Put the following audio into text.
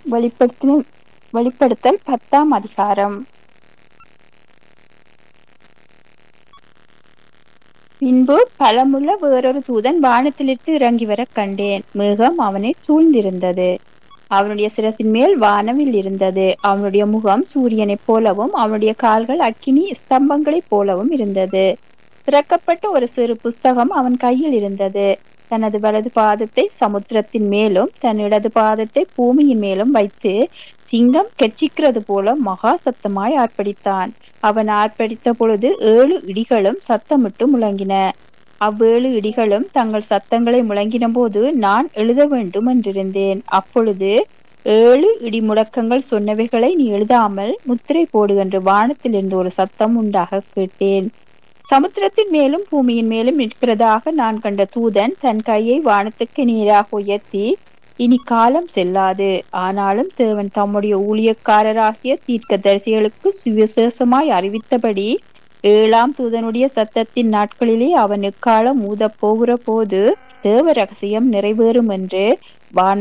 வெளிப்படுத்தின வெளிப்படுத்தல் 10ஆம் அதிகாரம். பின்பு பலமுள்ள வேறொரு தூதன் வானத்திலிருந்து இறங்கி வர கண்டேன். மேகம் அவனை சூழ்ந்திருந்தது. அவனுடைய சிரசின் மேல் வானவில் இருந்தது. அவனுடைய முகம் சூரியனைப் போலவும் அவனுடைய கால்கள் அக்கினி ஸ்தம்பங்களைப் போலவும் இருந்தது. திறக்கப்பட்ட ஒரு சிறு புஸ்தகம் அவன் கையில் இருந்தது. தனது வலது பாதத்தை சமுத்திரத்தின் மேலும் தன் இடது பாதத்தை பூமியின் மேலும் வைத்து சிங்கம் கெர்ச்சிக்கிறது போல மகா சத்தமாய் ஆர்ப்பரித்தான். அவன் ஆர்ப்பரித்த பொழுது 7 இடிகளும் சத்தமிட்டு முழங்கின. அவ்வேழு இடிகளும் தங்கள் சத்தங்களை முழங்கின போது நான் எழுத வேண்டும் என்றிருந்தேன். அப்பொழுது 7 இடி முழக்கங்கள் சொன்னவைகளை நீ எழுதாமல் முத்திரை போடு என்று வானத்திலிருந்து ஒரு சத்தம் உண்டாக கேட்டேன். சமுத்திரத்தின் மேலும் பூமியின் மேலும் நிற்கிறதாக நான் கண்ட தூதன் தன் கையை வானத்துக்கு நேராக உயர்த்தி, இனி காலம் செல்லாது, ஆனாலும் தேவன் தம்முடைய ஊழியக்காரராகிய தீர்க்கதரிசிகளுக்கு சுவிசேஷமாய் அறிவித்தபடி 7ஆம் தூதனுடைய சத்தத்தின் நாட்களிலே அவன் எக்காலம் ஊதப் போகிற போது தேவ ரகசியம் நிறைவேறும் என்று